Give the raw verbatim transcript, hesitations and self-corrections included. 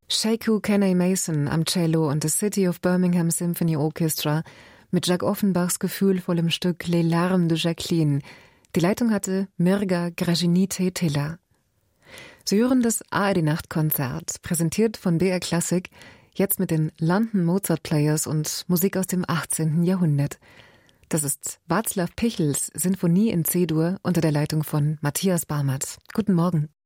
Sheku Kenny Mason am Cello und das City of Birmingham Symphony Orchestra mit Jacques Offenbachs gefühlvollem Stück Les Larmes de Jacqueline. Die Leitung hatte Mirga Gražinytė-Tyla. Sie hören das A R D-Nachtkonzert, präsentiert von B R Klassik, jetzt mit den London Mozart Players und Musik aus dem achtzehnten Jahrhundert. Das ist Václav Pichls Sinfonie in C-Dur unter der Leitung von Matthias Barmert. Guten Morgen.